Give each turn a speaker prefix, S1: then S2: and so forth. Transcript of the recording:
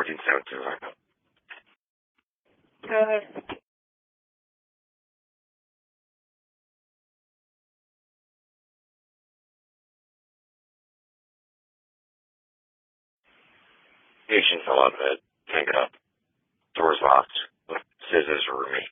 S1: 14-17 right now. Patient fell out of bed. Can't get up. Door's locked. Says there's a roomie.